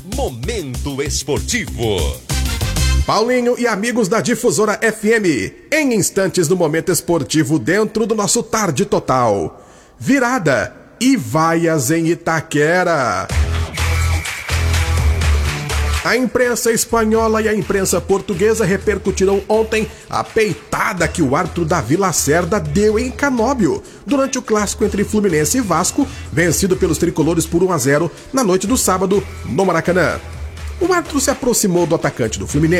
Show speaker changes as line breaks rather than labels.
Momento Esportivo.
Paulinho e amigos da Difusora FM, em instantes do Momento Esportivo dentro do nosso Tarde Total. Virada e vaias em Itaquera. A imprensa espanhola e a imprensa portuguesa repercutiram ontem a peitada que o árbitro Davi Lacerda deu em Canóbio durante o clássico entre Fluminense e Vasco, vencido pelos tricolores por 1-0 na noite do sábado no Maracanã. O árbitro se aproximou do atacante do Fluminense